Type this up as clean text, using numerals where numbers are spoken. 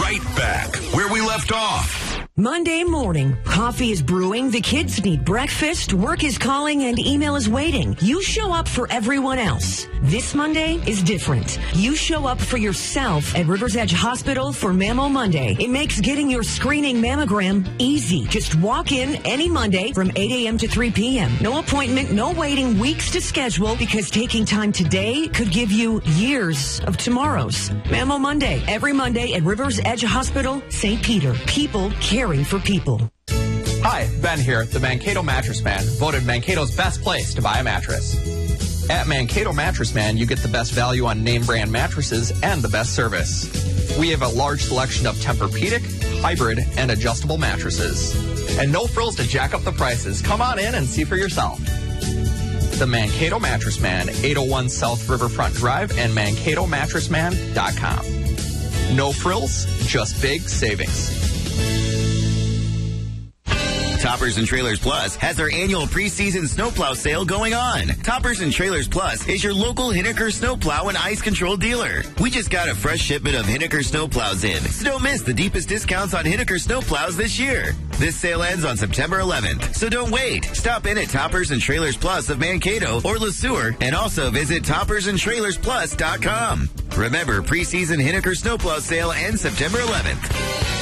right back where we left off. Monday morning, coffee is brewing, the kids need breakfast, work is calling, and email is waiting. You show up for everyone else. This Monday is different. You show up for yourself at Rivers Edge Hospital for Mammo Monday. It makes getting your screening mammogram easy. Just walk in any Monday from 8 a.m. to 3 p.m. No appointment, no waiting weeks to schedule, because taking time today could give you years of tomorrows. Mammo Monday, every Monday at Rivers Edge Hospital, St. Peter. People caring for people. Hi, Ben here, the Mankato Mattress Man, voted Mankato's best place to buy a mattress. At Mankato Mattress Man, you get the best value on name brand mattresses and the best service. We have a large selection of Tempur-Pedic, hybrid, and adjustable mattresses. And no frills to jack up the prices. Come on in and see for yourself. The Mankato Mattress Man, 801 South Riverfront Drive, and MankatoMattressMan.com. No frills, just big savings. Toppers and Trailers Plus has their annual preseason snowplow sale going on. Toppers and Trailers Plus is your local Hinneker snowplow and ice control dealer. We just got a fresh shipment of Hinneker snowplows in, so don't miss the deepest discounts on Hinneker snowplows this year. This sale ends on September 11th, so don't wait. Stop in at Toppers and Trailers Plus of Mankato or LeSueur, and also visit toppersandtrailersplus.com. Remember, preseason Hinneker snowplow sale ends September 11th.